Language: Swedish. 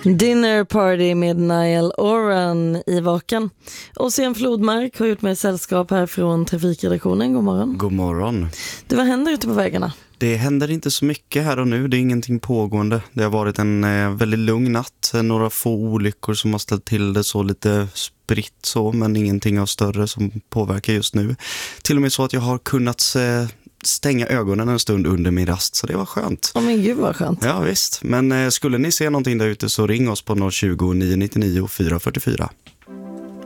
Dinner Party med Niall Oran i Vaken. Och sen Flodmark har gjort mig sällskap här från trafikredaktionen. God morgon. God morgon. Du, vad händer ute på vägarna? Det händer inte så mycket här och nu. Det är ingenting pågående. Det har varit en väldigt lugn natt. Några få olyckor som har ställt till det så lite spritt så. Men ingenting av större som påverkar just nu. Till och med så att jag har kunnat stänga ögonen en stund under min rast. Så det var skönt. Men gud vad skönt. Ja visst. Men skulle ni se någonting där ute så ring oss på 020 999 444.